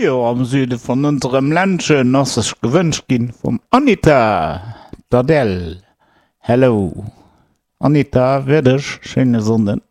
Ja, am Süde von unserem Ländchen ass ech gewünscht gin vom Anita Dardell. Hello. Anita, wedech schöne Sonden.